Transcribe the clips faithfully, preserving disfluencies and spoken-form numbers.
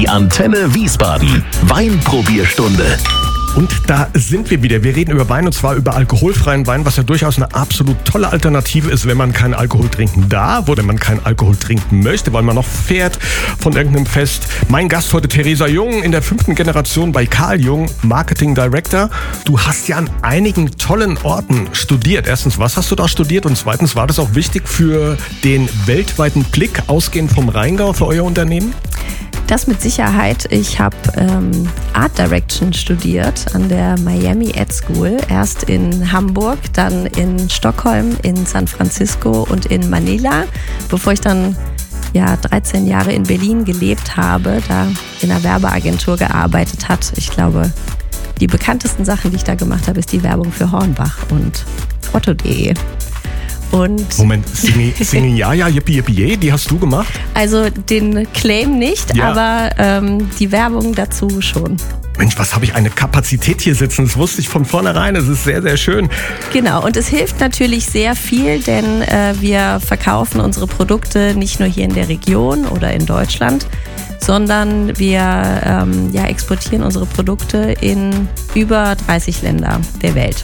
Die Antenne Wiesbaden. Weinprobierstunde. Und da sind wir wieder. Wir reden über Wein, und zwar über alkoholfreien Wein, was ja durchaus eine absolut tolle Alternative ist, wenn man keinen Alkohol trinken darf oder wenn man keinen Alkohol trinken möchte, weil man noch fährt von irgendeinem Fest. Mein Gast heute Theresa Jung, in der fünften Generation bei Karl Jung, Marketing Director. Du hast ja an einigen tollen Orten studiert. Erstens, was hast du da studiert? Und zweitens, war das auch wichtig für den weltweiten Blick, ausgehend vom Rheingau, für euer Unternehmen? Das mit Sicherheit. Ich habe ähm, Art Direction studiert an der Miami Ad School. Erst in Hamburg, dann in Stockholm, in San Francisco und in Manila, bevor ich dann ja, dreizehn Jahre in Berlin gelebt habe, da in einer Werbeagentur gearbeitet hat. Ich glaube, die bekanntesten Sachen, die ich da gemacht habe, ist die Werbung für Hornbach und Otto punkt de. Und Moment, Singi, Singi ja, ja, yippie, yippie, yay, die hast du gemacht? Also den Claim nicht, ja. aber ähm, die Werbung dazu schon. Mensch, was habe ich eine Kapazität hier sitzen, das wusste ich von vornherein, es ist sehr, sehr schön. Genau, und es hilft natürlich sehr viel, denn äh, wir verkaufen unsere Produkte nicht nur hier in der Region oder in Deutschland, sondern wir ähm, ja, exportieren unsere Produkte in über dreißig Länder der Welt.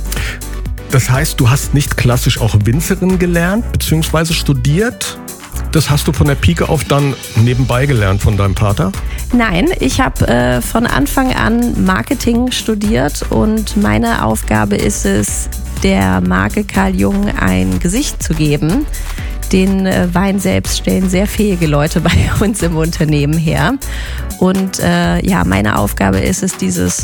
Das heißt, du hast nicht klassisch auch Winzerin gelernt bzw. studiert? Das hast du von der Pike auf dann nebenbei gelernt von deinem Vater? Nein, ich habe äh, von Anfang an Marketing studiert und meine Aufgabe ist es, der Marke Karl Jung ein Gesicht zu geben. Den äh, Wein selbst stellen sehr fähige Leute bei uns im Unternehmen her. Und äh, ja, meine Aufgabe ist es, dieses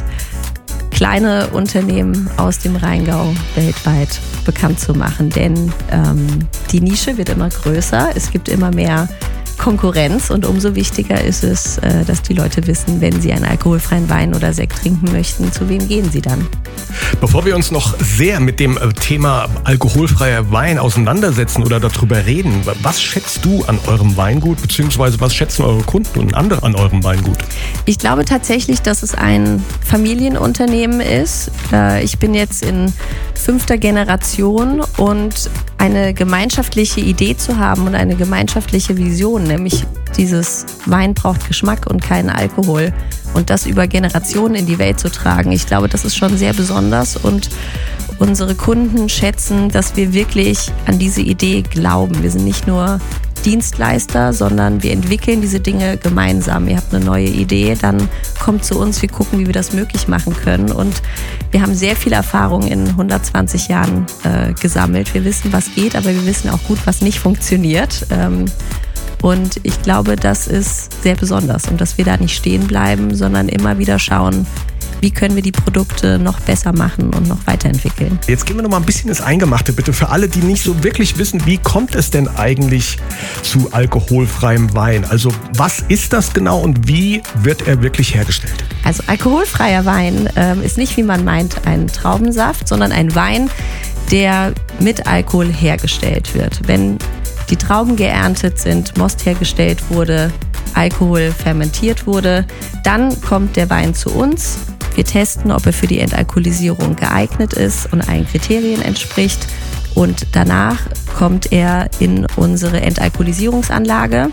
kleine Unternehmen aus dem Rheingau weltweit bekannt zu machen. Denn ähm, die Nische wird immer größer, es gibt immer mehr Konkurrenz und umso wichtiger ist es, äh, dass die Leute wissen, wenn sie einen alkoholfreien Wein oder Sekt trinken möchten, zu wem gehen sie dann? Bevor wir uns noch sehr mit dem Thema alkoholfreier Wein auseinandersetzen oder darüber reden, was schätzt du an eurem Weingut, beziehungsweise was schätzen eure Kunden und andere an eurem Weingut? Ich glaube tatsächlich, dass es ein Familienunternehmen ist. Ich bin jetzt in fünfter Generation und eine gemeinschaftliche Idee zu haben und eine gemeinschaftliche Vision, nämlich dieses Wein braucht Geschmack und keinen Alkohol, und das über Generationen in die Welt zu tragen. Ich glaube, das ist schon sehr besonders und unsere Kunden schätzen, dass wir wirklich an diese Idee glauben. Wir sind nicht nur Dienstleister, sondern wir entwickeln diese Dinge gemeinsam. Ihr habt eine neue Idee, dann kommt zu uns, wir gucken, wie wir das möglich machen können. Und wir haben sehr viel Erfahrung in hundertzwanzig Jahren äh, gesammelt. Wir wissen, was geht, aber wir wissen auch gut, was nicht funktioniert. Ähm, Und ich glaube, das ist sehr besonders und dass wir da nicht stehen bleiben, sondern immer wieder schauen, wie können wir die Produkte noch besser machen und noch weiterentwickeln. Jetzt gehen wir noch mal ein bisschen ins Eingemachte, bitte, für alle, die nicht so wirklich wissen, wie kommt es denn eigentlich zu alkoholfreiem Wein? Also was ist das genau und wie wird er wirklich hergestellt? Also alkoholfreier Wein ähm, ist nicht, wie man meint, ein Traubensaft, sondern ein Wein, der mit Alkohol hergestellt wird. Wenn die Trauben geerntet sind, Most hergestellt wurde, Alkohol fermentiert wurde, dann kommt der Wein zu uns. Wir testen, ob er für die Entalkoholisierung geeignet ist und allen Kriterien entspricht. Und danach kommt er in unsere Entalkoholisierungsanlage.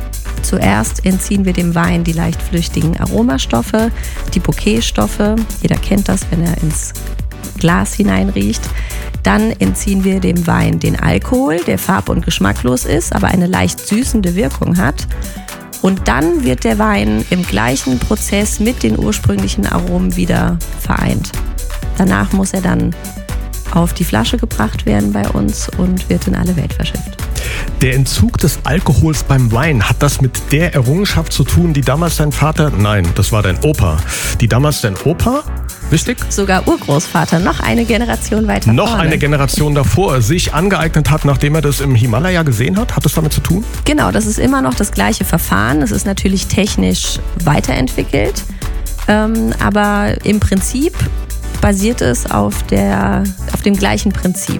Zuerst entziehen wir dem Wein die leicht flüchtigen Aromastoffe, die Bouquetstoffe. Jeder kennt das, wenn er ins Glas hineinriecht. Dann entziehen wir dem Wein den Alkohol, der farb- und geschmacklos ist, aber eine leicht süßende Wirkung hat. Und dann wird der Wein im gleichen Prozess mit den ursprünglichen Aromen wieder vereint. Danach muss er dann auf die Flasche gebracht werden bei uns und wird in alle Welt verschifft. Der Entzug des Alkohols beim Wein, hat das mit der Errungenschaft zu tun, die damals dein Vater, nein, das war dein Opa, die damals dein Opa, richtig? Sogar Urgroßvater, noch eine Generation weiter Noch vorne. eine Generation davor, sich angeeignet hat, nachdem er das im Himalaya gesehen hat? Hat das damit zu tun? Genau, das ist immer noch das gleiche Verfahren. Es ist natürlich technisch weiterentwickelt, ähm, aber im Prinzip basiert es auf, der, auf dem gleichen Prinzip.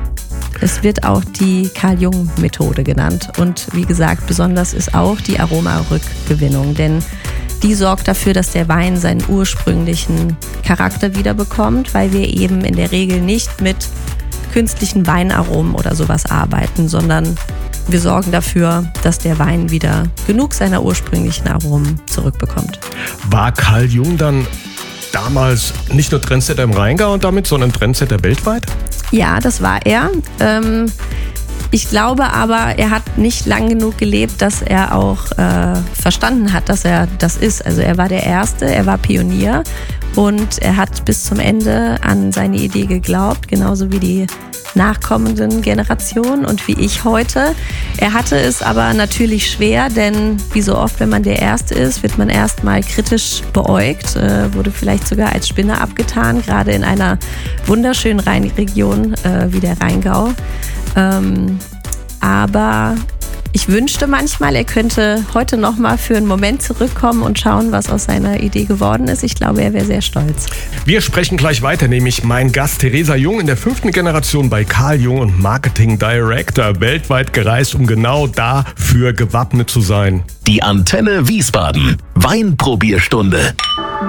Es wird auch die Karl-Jung-Methode genannt. Und wie gesagt, besonders ist auch die Aromarückgewinnung, denn die sorgt dafür, dass der Wein seinen ursprünglichen Charakter wiederbekommt, weil wir eben in der Regel nicht mit künstlichen Weinaromen oder sowas arbeiten, sondern wir sorgen dafür, dass der Wein wieder genug seiner ursprünglichen Aromen zurückbekommt. War Carl Jung dann damals nicht nur Trendsetter im Rheingau und damit, sondern Trendsetter weltweit? Ja, das war er. Ähm, ich glaube aber, er hat nicht lang genug gelebt, dass er auch äh, verstanden hat, dass er das ist. Also er war der Erste, er war Pionier und er hat bis zum Ende an seine Idee geglaubt, genauso wie die nachkommenden Generationen und wie ich heute. Er hatte es aber natürlich schwer, denn wie so oft, wenn man der Erste ist, wird man erstmal kritisch beäugt, äh, wurde vielleicht sogar als Spinner abgetan, gerade in einer wunderschönen Rheinregion äh, wie der Rheingau. Ähm, aber ich wünschte manchmal, er könnte heute noch mal für einen Moment zurückkommen und schauen, was aus seiner Idee geworden ist. Ich glaube, er wäre sehr stolz. Wir sprechen gleich weiter, nämlich mein Gast Theresa Jung in der fünften Generation bei Carl Jung und Marketing Director, weltweit gereist, um genau dafür gewappnet zu sein. Die Antenne Wiesbaden. Weinprobierstunde.